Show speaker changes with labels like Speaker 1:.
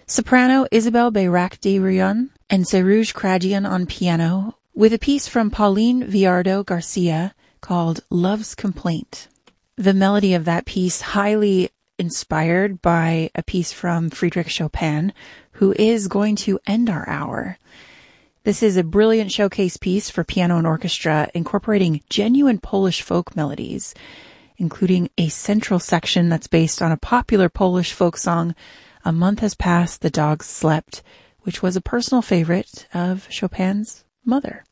Speaker 1: Soprano Isabelle Bayrak-de-Rion and Serouge Kradian on piano, with a piece from Pauline Viardo Garcia called Love's Complaint. The melody of that piece highly inspired by a piece from Friedrich Chopin, who is going to end our hour. This is a brilliant showcase piece for piano and orchestra, incorporating genuine Polish folk melodies, including a central section that's based on a popular Polish folk song, A Month Has Passed, the Dogs Slept, which was a personal favorite of Chopin's mother.